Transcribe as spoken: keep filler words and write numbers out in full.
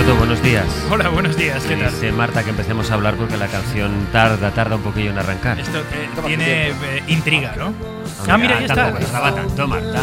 Coto, buenos días. Hola, buenos días, ¿qué tal? Dice Marta que empecemos a hablar porque la canción tarda, tarda un poquillo en arrancar. Esto eh, tiene eh, intriga, ¿no? Hombre, Ah, mira, ahí está. tampoco tardaba tanto, Marta.